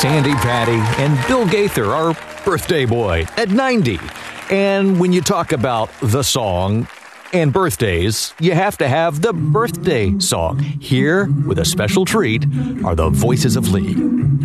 Sandy Patty and Bill Gaither, our birthday boy, at 90. And when you talk about the song and birthdays, you have to have the birthday song. Here, with a special treat, are the Voices of Lee.